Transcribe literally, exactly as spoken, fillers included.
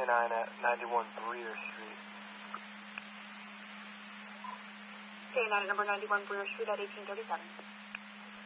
nine at ninety-one Breer Street. K nine at number ninety-one Breer Street at eighteen thirty-seven.